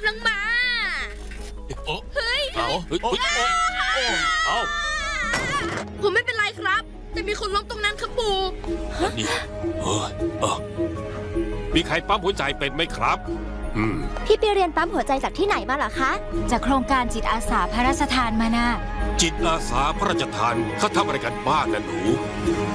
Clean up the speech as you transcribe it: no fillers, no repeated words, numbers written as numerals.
ำลังมาเฮ้ยเอาผมไม่เป็นไรครับแต่มีคนล้มตรงนั้นครับปู่นี่มีใครปั๊มหัวใจเป็นไหมครับพี่ไปเรียนปั๊มหัวใจจากที่ไหนมาเหรอคะจากโครงการจิตอาสาพระราชทานมานะจิตอาสาพระราชทานเขาทำอะไรกันบ้างนะหนู